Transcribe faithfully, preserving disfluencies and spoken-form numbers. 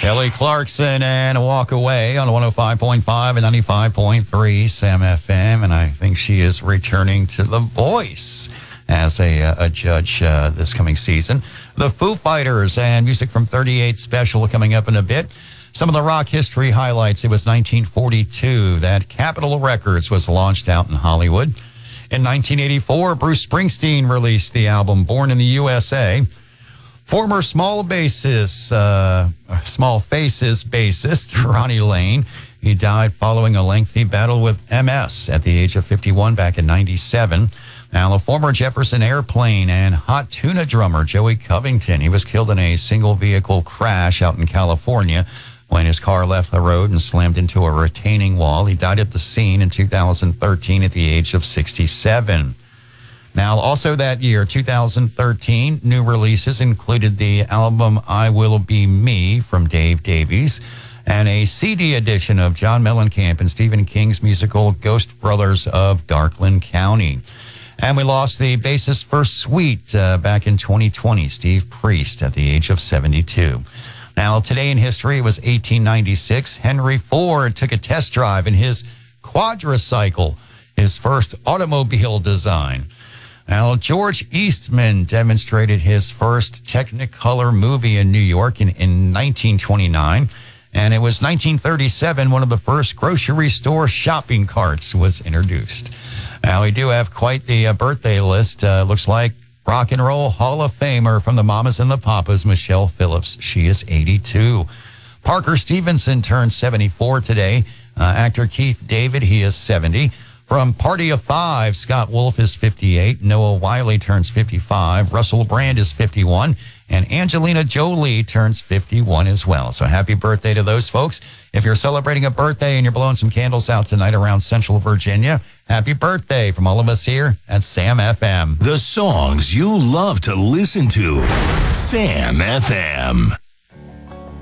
Kelly Clarkson and a Walk Away on one oh five point five and ninety-five point three Sam F M. And I think she is returning to The Voice as a, a judge uh, this coming season. The Foo Fighters and music from thirty-eight Special coming up in a bit. Some of the rock history highlights. It was nineteen forty-two that Capitol Records was launched out in Hollywood. In nineteen eighty-four, Bruce Springsteen released the album Born in the U S A. Former Small Bassist, uh, Small Faces bassist Ronnie Lane, he died following a lengthy battle with M S at the age of fifty-one back in ninety-seven. Now, the former Jefferson Airplane and Hot Tuna drummer Joey Covington, he was killed in a single vehicle crash out in California when his car left the road and slammed into a retaining wall. He died at the scene in two thousand thirteen at the age of sixty-seven. Now, also that year, two thousand thirteen, new releases included the album I Will Be Me from Dave Davies and a C D edition of John Mellencamp and Stephen King's musical Ghost Brothers of Darkland County. And we lost the bassist for Sweet uh, back in twenty twenty, Steve Priest, at the age of seventy-two. Now, today in history, it was eighteen ninety-six. Henry Ford took a test drive in his quadricycle, his first automobile design. Now, George Eastman demonstrated his first Technicolor movie in New York in, in nineteen twenty-nine. And it was nineteen thirty-seven, one of the first grocery store shopping carts was introduced. Now, we do have quite the uh, birthday list. Uh, looks like Rock and Roll Hall of Famer from the Mamas and the Papas, Michelle Phillips. She is eighty-two. Parker Stevenson turned seventy-four today. Uh, actor Keith David, he is seventy. From Party of Five, Scott Wolf is fifty-eight. Noah Wiley turns fifty-five. Russell Brand is fifty-one. And Angelina Jolie turns fifty-one as well. So happy birthday to those folks. If you're celebrating a birthday and you're blowing some candles out tonight around Central Virginia, happy birthday from all of us here at Sam F M. The songs you love to listen to. Sam F M.